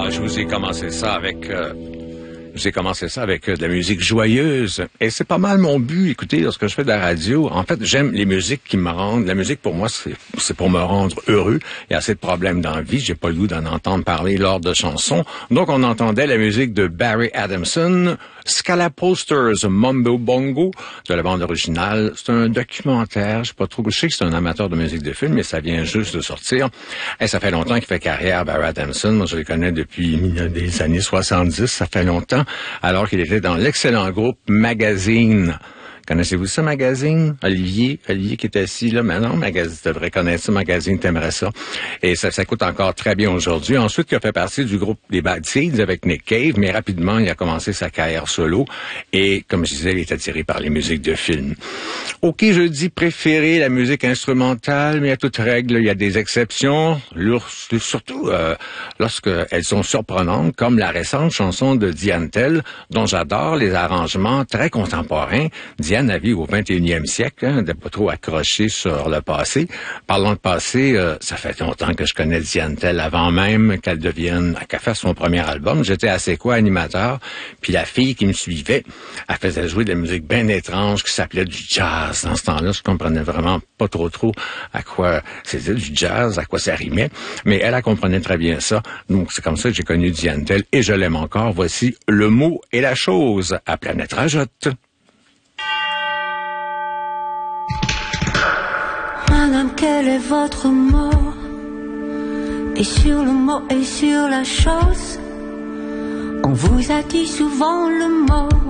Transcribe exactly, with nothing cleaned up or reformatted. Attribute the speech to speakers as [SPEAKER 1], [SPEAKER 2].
[SPEAKER 1] Alors, je vous ai commencé ça avec... Euh, j'ai commencé ça avec euh, de la musique joyeuse. Et c'est pas mal mon but. Écoutez, lorsque je fais de la radio, en fait, j'aime les musiques qui me rendent... La musique, pour moi, c'est, c'est pour me rendre heureux. Il y a assez de problèmes dans la vie. J'ai pas le goût d'en entendre parler lors de chansons. Donc, on entendait la musique de Barry Adamson, Scala Posters, Mumbo Bongo, de la bande originale. C'est un documentaire. Je sais pas trop... Je sais que c'est un amateur de musique de film, mais ça vient juste de sortir. Et ça fait longtemps qu'il fait carrière, Barry Adamson. Moi, je le connais depuis les années soixante-dix. Ça fait longtemps. Alors qu'il était dans l'excellent groupe Magazine. Connaissez-vous ça, Magazine? Olivier, Olivier qui est assis là maintenant, Magazine, tu devrais connaître ça, Magazine, t'aimerais ça. Et ça s'écoute encore très bien aujourd'hui. Ensuite, il a fait partie du groupe des Bad Seeds avec Nick Cave, mais rapidement, il a commencé sa carrière solo. Et, comme je disais, il est attiré par les musiques de films. OK, je dis préférer la musique instrumentale, mais à toute règle, il y a des exceptions, surtout euh, lorsqu'elles sont surprenantes, comme la récente chanson de Diane Tell, dont j'adore les arrangements très contemporains. Diane a vécu au vingt et unième siècle, hein, de pas trop accrocher sur le passé. Parlons de passé, euh, ça fait longtemps que je connais Diane Tell, avant même qu'elle devienne, qu'elle fasse son premier album. J'étais assez quoi animateur, puis la fille qui me suivait, elle faisait jouer de la musique bien étrange qui s'appelait du jazz. Dans ce temps-là, je comprenais vraiment pas trop trop à quoi c'était du jazz, à quoi ça rimait, mais elle, elle comprenait très bien ça. Donc c'est comme ça que j'ai connu Diane Tell et je l'aime encore. Voici Le mot et la chose à Planète Rajotte.
[SPEAKER 2] Madame, quel est votre mot? Et sur le mot et sur la chose, on vous a dit souvent le mot